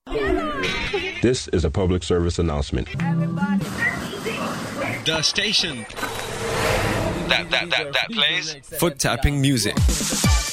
This is a public service announcement. The station that plays foot tapping music.